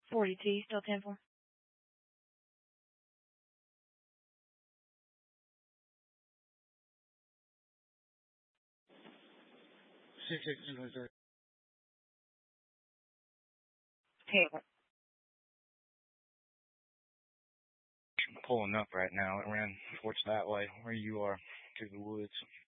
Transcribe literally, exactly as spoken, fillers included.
forty T, still ten four. Six six two three. Taylor. Pulling up right now. It ran towards that way where you are, to the woods.